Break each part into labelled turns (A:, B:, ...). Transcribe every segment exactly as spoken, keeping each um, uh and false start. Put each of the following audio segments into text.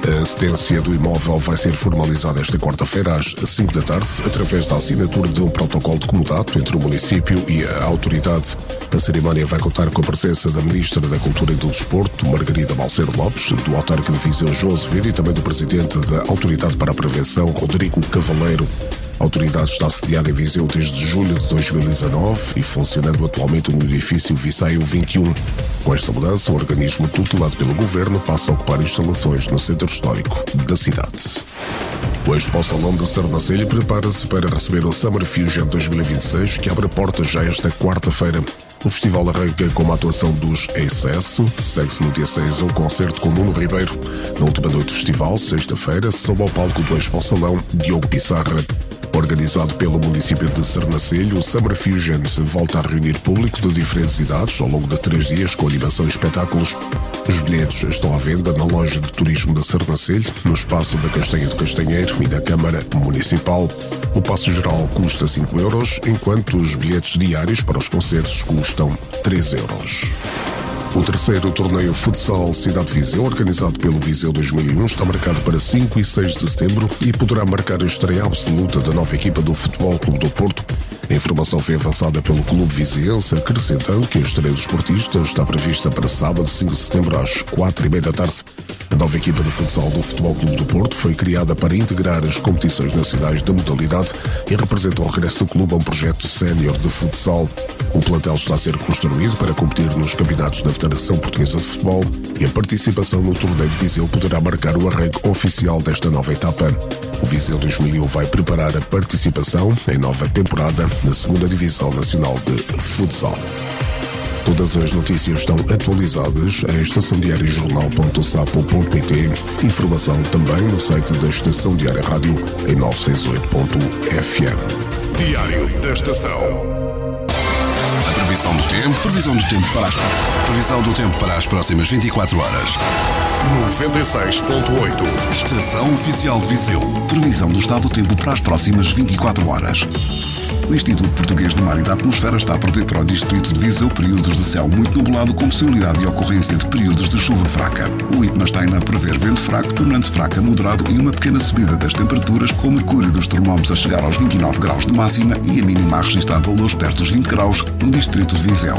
A: A cedência do imóvel vai ser formalizada esta quarta-feira às cinco da tarde, através da assinatura de um protocolo de comodato entre o município e a autoridade. A cerimónia vai contar com a presença da Ministra da Cultura e do Desporto, Margarida Balseiro Lopes, do autarca de Viseu, João Azevedo, e também do Presidente da Autoridade para a Prevenção, Rodrigo Cavaleiro. A autoridade está sediada em Viseu desde julho de dois mil e dezanove e funcionando atualmente no edifício Visaio vinte e um. Com esta mudança, o organismo tutelado pelo Governo passa a ocupar instalações no centro histórico da cidade. O Expo Salão de Sernancelho prepara-se para receber o Summer Fusion dois mil e vinte e seis, que abre portas já esta quarta-feira. O festival arranca com uma atuação dos Excesso, segue-se no dia seis um concerto com Nuno Ribeiro. Na última noite do festival, sexta-feira, sobe ao palco do Expo Salão Diogo Pissarra. Organizado pelo município de Sernancelho, o Summer Fusion volta a reunir público de diferentes idades ao longo de três dias com animação e espetáculos. Os bilhetes estão à venda na loja de turismo de Sernancelho, no espaço da Castanha do Castanheiro e da Câmara Municipal. O passo geral custa cinco euros, enquanto os bilhetes diários para os concertos custam três euros. O terceiro torneio Futsal Cidade de Viseu, organizado pelo Viseu dois mil e um, está marcado para cinco e seis de setembro e poderá marcar a estreia absoluta da nova equipa do Futebol Clube do Porto. A informação foi avançada pelo Clube Viziense, acrescentando que a estreia dos esportistas está prevista para sábado, cinco de setembro, às quatro e meia da tarde. A nova equipa de futsal do Futebol Clube do Porto foi criada para integrar as competições nacionais da modalidade e representa o regresso do clube a um projeto sénior de futsal. O plantel está a ser construído para competir nos campeonatos da Federação Portuguesa de Futebol e a participação no torneio de Viseu poderá marcar o arranque oficial desta nova etapa. O Viseu dois mil e um vai preparar a participação em nova temporada na segunda Divisão Nacional de Futsal. Todas as notícias estão atualizadas em estação diário jornal ponto sapo ponto pt. Informação também no site da Estação Diária Rádio em novecentos e sessenta e oito ponto f m.
B: Diário da Estação.
C: A previsão do tempo, previsão do tempo para as previsão do tempo para as próximas vinte e quatro horas.
B: noventa e seis ponto oito.
C: Estação Oficial de Viseu. Previsão do estado do tempo para as próximas vinte e quatro horas. O Instituto Português do Mar e da Atmosfera está a prever para o distrito de Viseu períodos de céu muito nublado com possibilidade de ocorrência de períodos de chuva fraca. O IPMA está ainda a prever vento fraco, tornando-se fraco a moderado e uma pequena subida das temperaturas, com o mercúrio dos termómetros a chegar aos vinte e nove graus de máxima e a mínima a registrar valores perto dos vinte graus no distrito de Viseu.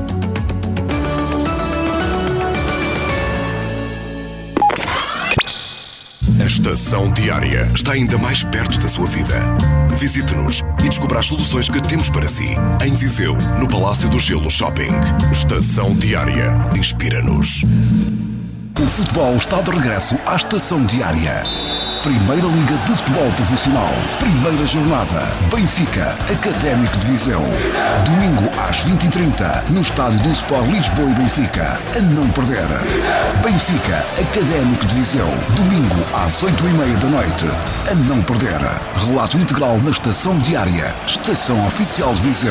B: A Estação Diária está ainda mais perto da sua vida. Visite-nos e descubra as soluções que temos para si. Em Viseu, no Palácio do Gelo Shopping. Estação Diária. Inspira-nos.
C: O futebol está de regresso à Estação Diária. Primeira Liga de Futebol Profissional. Primeira jornada. Benfica, Académico de Viseu. Domingo às vinte e trinta, no estádio do Sport Lisboa e Benfica. A não perder. Benfica, Académico de Viseu. Domingo às oito e meia da noite. A não perder. Relato integral na Estação Diária. Estação Oficial de Viseu.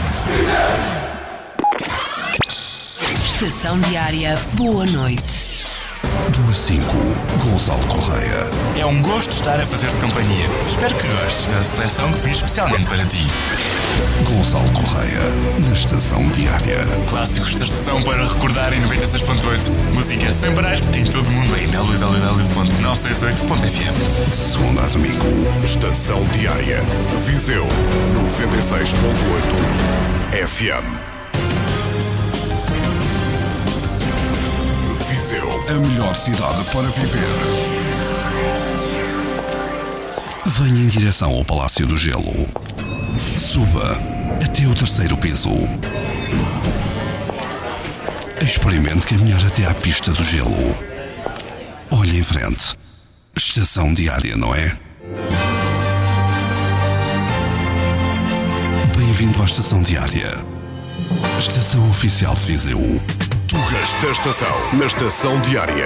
D: Estação Diária. Boa noite.
C: Do a cinco, Gonçalo Correia.
E: É um gosto estar a fazer-te companhia. Espero que gostes da seleção que fiz especialmente para ti.
C: Gonçalo Correia, na Estação Diária.
E: Clássicos da estação para recordar em noventa e seis ponto oito. Música sem parar em todo o mundo em w w w ponto novecentos e sessenta e oito ponto f m.
C: De segunda a domingo.
B: Estação Diária. Viseu, noventa e seis ponto oito F M.
C: A melhor cidade para viver. Venha em direção ao Palácio do Gelo. Suba até o terceiro piso. Experimente caminhar até à pista do gelo. Olhe em frente. Estação Diária, não é? Bem-vindo à Estação Diária. Estação Oficial de Viseu.
B: Tugas da Estação, na Estação Diária.